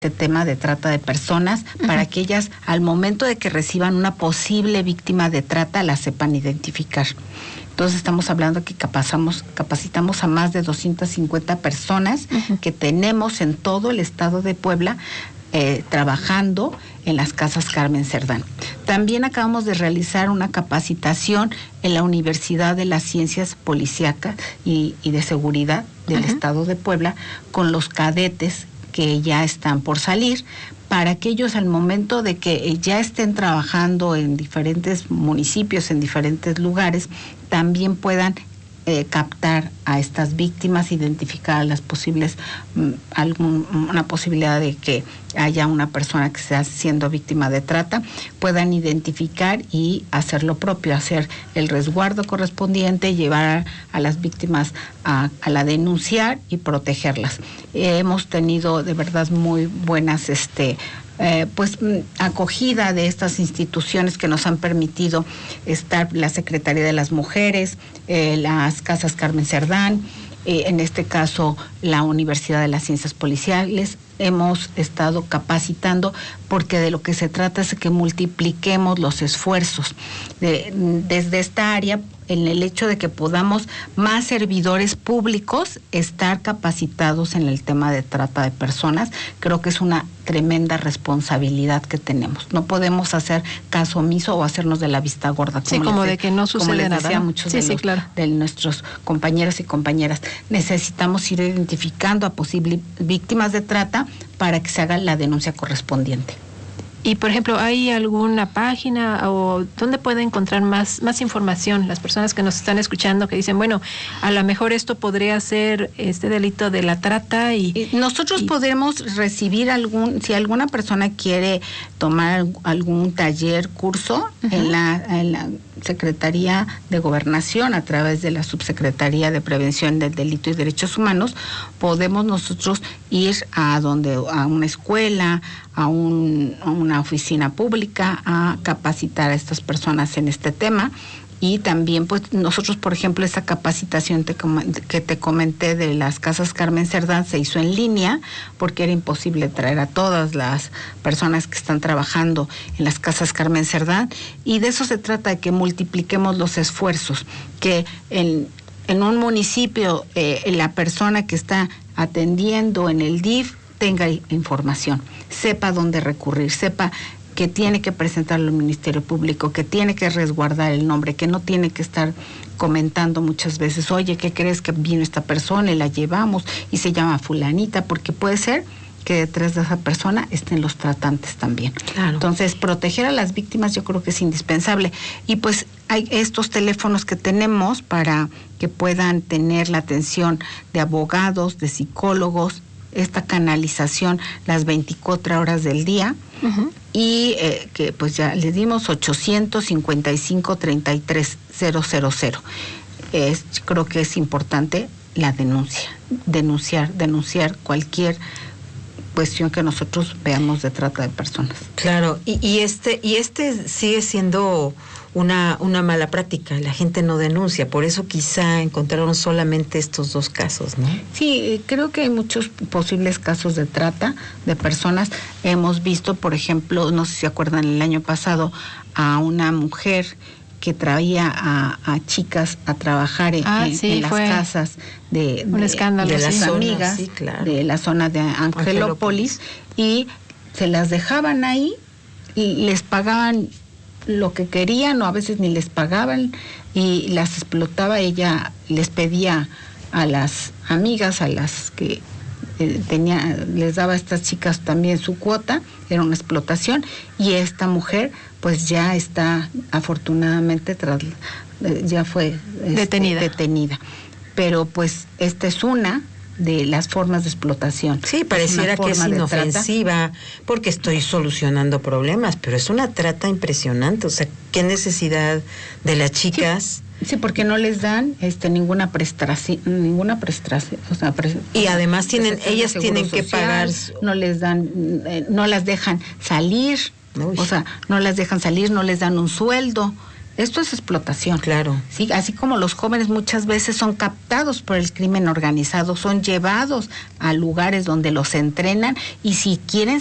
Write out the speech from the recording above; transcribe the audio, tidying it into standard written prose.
este tema de trata de personas, para que ellas, al momento de que reciban una posible víctima de trata, la sepan identificar. Entonces estamos hablando que capacitamos a más de 250 personas que tenemos en todo el estado de Puebla trabajando en las casas Carmen Cerdán. También acabamos de realizar una capacitación en la Universidad de las Ciencias Policíacas y de Seguridad del estado de Puebla con los cadetes que ya están por salir, para que ellos al momento de que ya estén trabajando en diferentes municipios, en diferentes lugares, también puedan captar a estas víctimas, identificar las posibles, una posibilidad de que haya una persona que sea siendo víctima de trata, puedan identificar y hacer lo propio, hacer el resguardo correspondiente, llevar a las víctimas a la denunciar y protegerlas. Hemos tenido de verdad muy buenas acogida de estas instituciones que nos han permitido estar, la Secretaría de las Mujeres, las Casas Carmen Cerdán, en este caso la Universidad de las Ciencias Policiales. Hemos estado capacitando porque de lo que se trata es de que multipliquemos los esfuerzos desde esta área, en el hecho de que podamos más servidores públicos estar capacitados en el tema de trata de personas. Creo que es una tremenda responsabilidad que tenemos. No podemos hacer caso omiso o hacernos de la vista gorda. Como de que no sucede nada. Decía muchos de nuestros compañeros y compañeras. Necesitamos ir identificando a posibles víctimas de trata para que se haga la denuncia correspondiente. Y, por ejemplo, ¿hay alguna página o dónde puede encontrar más información las personas que nos están escuchando que dicen, bueno, a lo mejor esto podría ser este delito de la trata? Y nosotros podemos recibir si alguna persona quiere tomar algún taller, curso en la Secretaría de Gobernación, a través de la Subsecretaría de Prevención del Delito y Derechos Humanos, podemos nosotros ir a una escuela, a una oficina pública, a capacitar a estas personas en este tema. Y también, pues, nosotros, por ejemplo, esa capacitación que te comenté de las Casas Carmen Cerdán se hizo en línea, porque era imposible traer a todas las personas que están trabajando en las Casas Carmen Cerdán, y de eso se trata, de que multipliquemos los esfuerzos, que en un municipio la persona que está atendiendo en el DIF tenga información, sepa dónde recurrir, sepa que tiene que presentarlo al Ministerio Público, que tiene que resguardar el nombre, que no tiene que estar comentando muchas veces, oye, ¿qué crees que vino esta persona y la llevamos y se llama fulanita? Porque puede ser que detrás de esa persona estén los tratantes también. Claro. Entonces, proteger a las víctimas yo creo que es indispensable. Y pues hay estos teléfonos que tenemos para que puedan tener la atención de abogados, de psicólogos, esta canalización las 24 horas del día, y que pues ya les dimos 855-33-000. Creo que es importante la denunciar cualquier cuestión que nosotros veamos de trata de personas. Claro, y este sigue siendo una mala práctica. La gente no denuncia, por eso quizá encontraron solamente estos dos casos, ¿no? Sí, creo que hay muchos posibles casos de trata de personas. Hemos visto, por ejemplo, no sé si se acuerdan, el año pasado, a una mujer que traía a chicas a trabajar en las casas de las amigas, de la zona de Angelópolis, y se las dejaban ahí y les pagaban lo que querían, o a veces ni les pagaban, y las explotaba. Ella les pedía a las amigas, a las que les daba a estas chicas también su cuota, era una explotación, y esta mujer pues ya está, afortunadamente, ya fue detenida. Pero pues esta es una de las formas de explotación. Sí, pareciera que es inofensiva porque estoy solucionando problemas, pero es una trata impresionante. O sea, qué necesidad de las chicas. Sí, porque no les dan ninguna prestación, o sea, y además ellas tienen que pagar, no les dan, no las dejan salir, o sea, no las dejan salir, no les dan un sueldo. Esto es explotación. Claro. Sí, así como los jóvenes muchas veces son captados por el crimen organizado, son llevados a lugares donde los entrenan y si quieren